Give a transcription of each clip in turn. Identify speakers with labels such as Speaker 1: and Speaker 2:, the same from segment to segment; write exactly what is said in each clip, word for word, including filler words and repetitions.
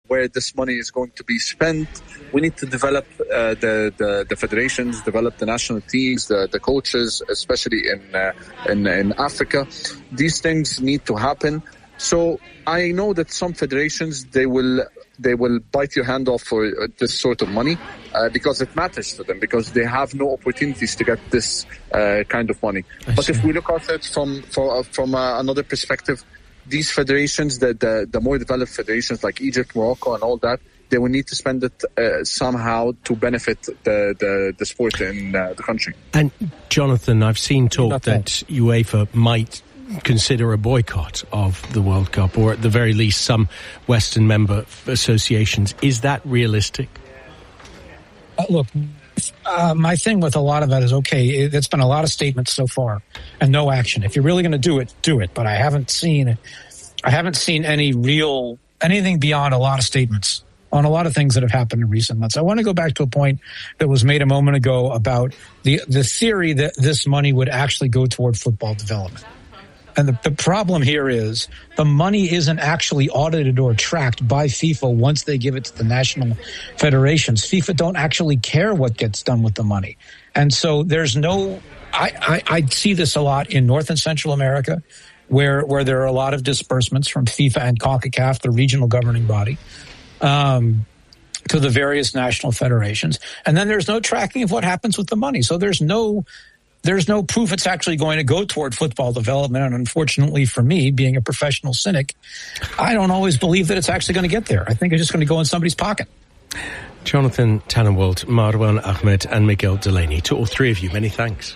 Speaker 1: where this money is going to be spent. We need to develop uh, the, the the federations, develop the national teams, the, the coaches, especially in, uh, in in Africa. These things need to happen. So I know that some federations, they will they will bite your hand off for uh, this sort of money uh, because it matters to them, because they have no opportunities to get this uh, kind of money.
Speaker 2: I
Speaker 1: but
Speaker 2: see.
Speaker 1: if we look at it from for, from uh, another perspective, these federations, the, the the more developed federations like Egypt, Morocco, and all that, they will need to spend it uh, somehow to benefit the the, the sport in uh, the country.
Speaker 2: And Jonathan, I've seen talk
Speaker 3: Not
Speaker 2: that UEFA might consider a boycott of the World Cup, or at the very least some Western member associations. Is that realistic?
Speaker 3: Uh, look, uh, my thing with a lot of that is, okay, it, it's been a lot of statements so far and no action. If you're really going to do it, do it. But I haven't seen, I haven't seen any real, anything beyond a lot of statements on a lot of things that have happened in recent months. I want to go back to a point that was made a moment ago about the, the theory that this money would actually go toward football development. And the, the problem here is the money isn't actually audited or tracked by FIFA once they give it to the national federations. FIFA don't actually care what gets done with the money. And so there's no, I, I, I see this a lot in North and Central America, where, where there are a lot of disbursements from FIFA and CONCACAF, the regional governing body, um, to the various national federations. And then there's no tracking of what happens with the money. So there's no, There's no proof it's actually going to go toward football development. And unfortunately for me, being a professional cynic, I don't always believe that it's actually going to get there. I think it's just going to go in somebody's pocket.
Speaker 2: Jonathan Tannenwald, Marwan Ahmed and Miguel Delaney, to all three of you, many thanks.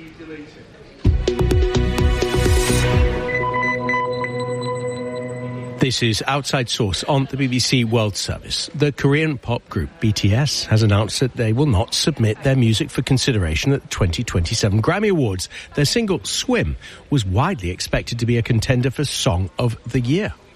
Speaker 2: This is Outside Source on the B B C World Service. The Korean pop group B T S has announced that they will not submit their music for consideration at the twenty twenty-seven Grammy Awards. Their single, Swim, was widely expected to be a contender for Song of the Year.